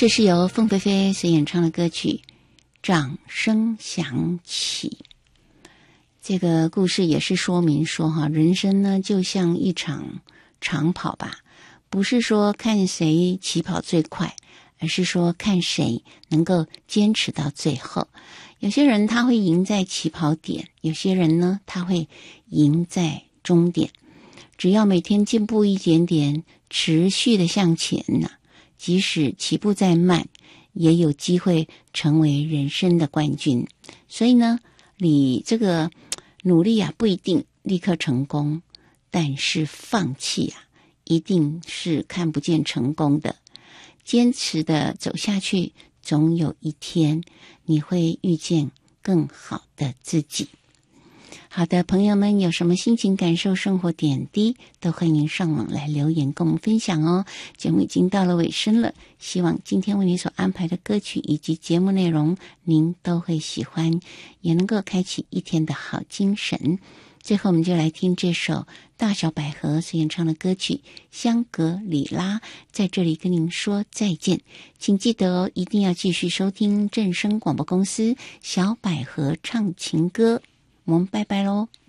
这是由凤飞飞所演唱的歌曲《掌声响起》。这个故事也是说明说人生呢就像一场长跑吧，不是说看谁起跑最快，而是说看谁能够坚持到最后。有些人他会赢在起跑点，有些人呢他会赢在终点。只要每天进步一点点，持续的向前即使起步再慢，也有机会成为人生的冠军。所以呢，你这个努力不一定立刻成功，但是放弃一定是看不见成功的。坚持的走下去，总有一天你会遇见更好的自己。好的，朋友们有什么心情感受、生活点滴，都欢迎上网来留言跟我们分享哦。节目已经到了尾声了，希望今天为你所安排的歌曲以及节目内容您都会喜欢，也能够开启一天的好精神。最后我们就来听这首大小百合所演唱的歌曲《香格里拉》，在这里跟您说再见。请记得一定要继续收听正声广播公司小百合唱情歌，我们拜拜喽。